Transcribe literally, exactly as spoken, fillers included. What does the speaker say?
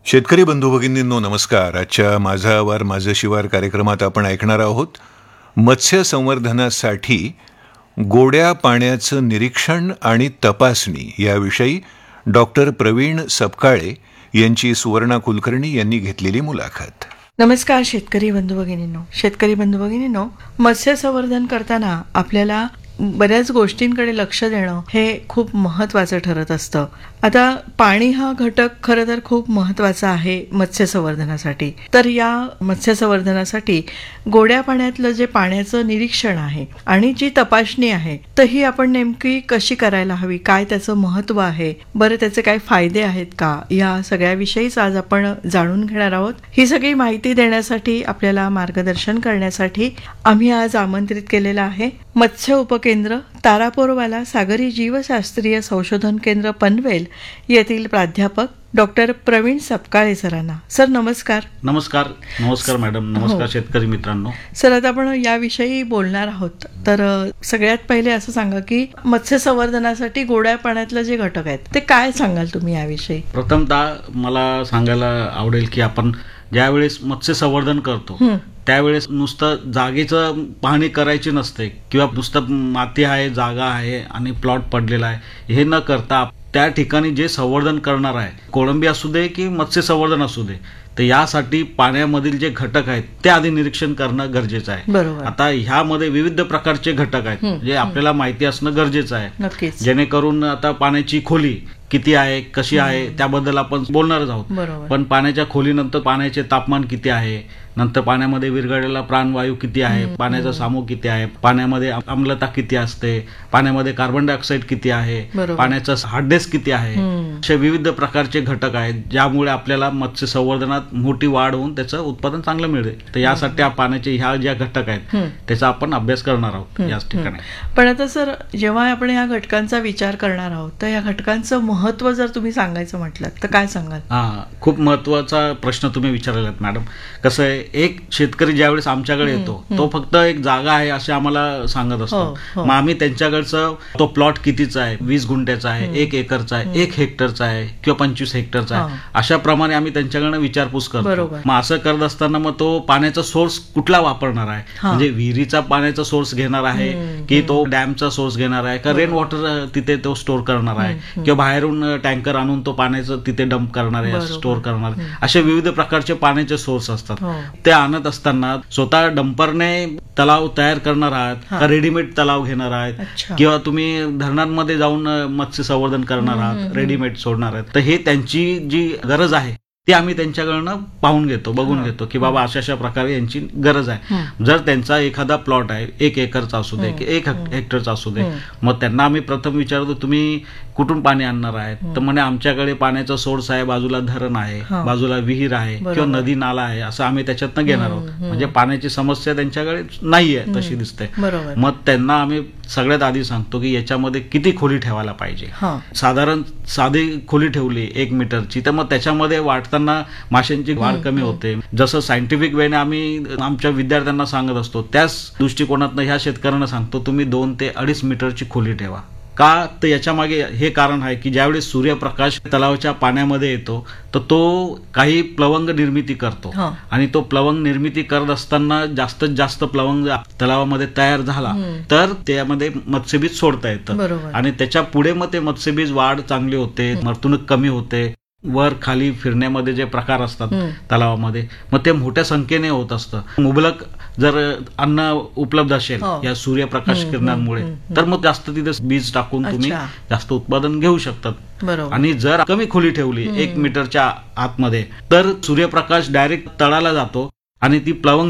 शेतकरी बंधू भगिनींनो नमस्कार. आजच्या माझा आवार माझं शिवार कार्यक्रमात आपण ऐकणार आहोत मत्स्य संवर्धनासाठी गोड्या पाण्याचं निरीक्षण आणि तपासणी याविषयी डॉक्टर प्रवीण सपकाळे यांची सुवर्णा कुलकर्णी यांनी घेतलेली मुलाखत. नमस्कार शेतकरी बंधू भगिनींनो. शेतकरी बंधू भगिनींनो, मत्स्य संवर्धन करताना आपल्याला बऱ्याच गोष्टींकडे लक्ष देणं हे खूप महत्त्वाचं ठरत असतं. आता पाणी हा घटक खरं तर खूप महत्त्वाचा आहे मत्स्य संवर्धनासाठी. तर या मत्स्य संवर्धनासाठी गोड्या पाण्यातलं जे पाण्याचं निरीक्षण आहे आणि जी तपासणी आहे तर ही आपण नेमकी कशी करायला हवी, काय त्याचं महत्त्व आहे, बरं त्याचे काय फायदे आहेत का, या सगळ्याविषयीच आज आपण जाणून घेणार आहोत. ही सगळी माहिती देण्यासाठी, आपल्याला मार्गदर्शन करण्यासाठी आम्ही आज आमंत्रित केलेलं आहे मत्स्य उपकेंद्र तारापोरवाला सागरी जीवशास्त्रीय संशोधन केंद्र पनवेल येथील प्राध्यापक डॉक्टर प्रवीण सपकाळे सरांना. सर नमस्कार. नमस्कार. नमस्कार मॅडम. नमस्कार शेतकरी मित्रांनो. सर आता आपण याविषयी बोलणार आहोत. तर सगळ्यात पहिले असं सांगा की मत्स्य संवर्धनासाठी गोड्या पाण्यातले जे घटक आहेत ते काय सांगाल तुम्ही याविषयी? प्रथमतः मला सांगायला आवडेल की आपण ज्यावेळेस मत्स्य संवर्धन करतो त्यावेळेस नुसतं जागेचं पाहणी करायची नसते किंवा नुसतं माती आहे, जागा आहे आणि प्लॉट पडलेला आहे हे न करता त्या ठिकाणी जे संवर्धन करणार आहे, कोळंबी असू दे की मत्स्य संवर्धन असू दे, तर यासाठी पाण्यामधील जे घटक आहेत ते आधी निरीक्षण करणं गरजेचं आहे. आता ह्यामध्ये विविध प्रकारचे घटक आहेत जे आपल्याला माहिती असणं गरजेचं आहे, जेणेकरून आता पाण्याची खोली किती आहे, कशी आहे त्याबद्दल आपण बोलणारच आहोत. पण पाण्याच्या खोलीनंतर पाण्याचे तापमान किती आहे, नंतर पाण्यामध्ये विरघळलेला प्राणवायू किती आहे, पाण्याचा सामू किती आहे, पाण्यामध्ये आम्लता किती असते, पाण्यामध्ये कार्बन डायऑक्साईड किती आहे, पाण्याचा हार्डनेस किती आहे, असे विविध प्रकारचे घटक आहेत ज्यामुळे आपल्याला मत्स्य संवर्धनात मोठी वाढ होऊन त्याचं उत्पादन चांगलं मिळेल. तर यासाठी पाण्याचे ह्या ज्या घटक आहेत त्याचा आपण अभ्यास करणार आहोत याच ठिकाणी. पण आता सर, जेव्हा आपण या घटकांचा विचार करणार आहोत तर या घटकांचं महत्व जर तुम्ही सांगायचं म्हटलं तर काय सांगाल? हा, खूप महत्वाचा प्रश्न तुम्ही विचारलेला मॅडम. कसं आहे, एक शेतकरी ज्यावेळेस आमच्याकडे येतो तो फक्त एक जागा आहे असे आम्हाला सांगत असतो. मग आम्ही त्यांच्याकडचं तो प्लॉट कितीचा आहे, वीस गुंठ्याचा आहे, एक एकरचा आहे, एक हेक्टरचा आहे किंवा पंचवीस हेक्टरचा आहे, अशा प्रमाणे आम्ही त्यांच्याकडनं विचारपूस करतो. मग असं करत असताना मग तो पाण्याचा सोर्स कुठला वापरणार आहे, म्हणजे विहिरीचा पाण्याचा सोर्स घेणार आहे की तो डॅमचा सोर्स घेणार आहे का रेन वॉटर तिथे तो स्टोर करणार आहे किंवा बाहेरून टँकर आणून तो पाण्याचं तिथे डंप करणार आहे, स्टोर करणार आहे, असे विविध प्रकारचे पाण्याचे सोर्स असतात. ते आणत असताना स्वतः डंपरने तलाव तयार करणार आहात का रेडीमेड तलाव घेणार आहात किंवा तुम्ही धरणांमध्ये जाऊन मत्स्य संवर्धन करणार आहात, रेडीमेड सोडणार आहात, तर हे त्यांची जी गरज आहे ते आम्ही त्यांच्याकडनं पाहून घेतो, बघून घेतो की बाबा अशा अशा प्रकारे यांची गरज आहे. जर त्यांचा एखादा प्लॉट आहे एक एकरचा असू दे की एक हेक्टरचा असू दे, मग त्यांना आम्ही प्रथम विचारतो तुम्ही कुठून पाणी आणणार आहेत, तर म्हणे आमच्याकडे पाण्याचा सोर्स आहे, बाजूला धरण आहे, बाजूला विहीर आहे किंवा नदी नाला आहे, असं आम्ही त्याच्यातनं घेणार आहोत. म्हणजे पाण्याची समस्या त्यांच्याकडे नाहीये तशी दिसते. मग त्यांना आम्ही सगळ्यात आधी सांगतो की याच्यामध्ये किती खोली ठेवायला पाहिजे. साधारण साधी खोली ठेवली एक मीटरची तर मग त्याच्यामध्ये वाढताना माशांची वाढ कमी होते. जसं सायंटिफिक वेने आम्ही आमच्या विद्यार्थ्यांना सांगत असतो त्याच दृष्टिकोनातनं ह्या शेतकऱ्यांना सांगतो तुम्ही दोन ते अडीच मीटरची खोली ठेवा. का, तर याच्या मागे हे कारण आहे की ज्यावेळेस सूर्यप्रकाश तलावाच्या पाण्यामध्ये येतो तर तो काही प्लवंग निर्मिती करतो आणि तो प्लवंग निर्मिती करत असताना जास्तीत जास्त प्लवंग तलावामध्ये तयार झाला तर त्यामध्ये मत्स्यबीज सोडता येतं आणि त्याच्या पुढे मग ते मत्स्यबीज वाढ चांगली होते, मर्तुणूक कमी होते, वर खाली फिरण्यामध्ये जे प्रकार असतात तलावामध्ये मग ते मोठ्या संख्येने होत असतं. मुबलक जर अन्न उपलब्ध असेल या सूर्यप्रकाश किरणांमुळे तर मग जास्त तिथे बीज टाकून तुम्ही जास्त उत्पादन घेऊ शकतात. आणि जर कमी खोली ठेवली एक मीटरच्या आतमध्ये तर सूर्यप्रकाश डायरेक्ट तळाला जातो आणि ती प्लवंग